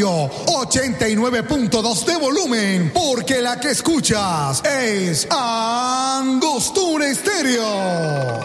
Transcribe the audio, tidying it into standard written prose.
radio, 89.2 de volumen, porque la que escuchas es Angostura Estéreo.